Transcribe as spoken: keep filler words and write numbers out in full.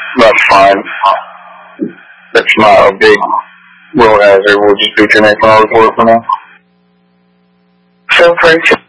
That's fine. That's not a big road hazard. We'll just do ten eight miles work for now. So, Frank.